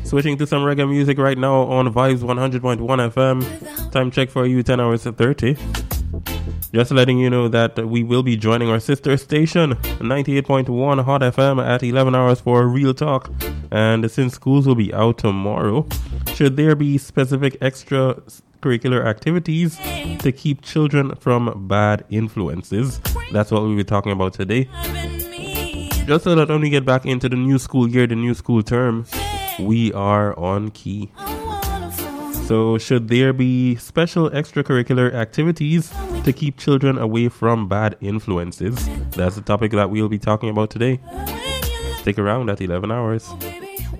Switching to some reggae music right now on Vibes 100.1 FM. Time check for you, 10 hours to 30. Just letting you know that we will be joining our sister station, 98.1 Hot FM at 11 hours for Real Talk. And since schools will be out tomorrow, should there be specific extracurricular activities to keep children from bad influences? That's what we'll be talking about today. Just so that when we get back into the new school year, the new school term, we are on key. So should there be special extracurricular activities to keep children away from bad influences? That's the topic that we'll be talking about today. Stick around at 11 hours.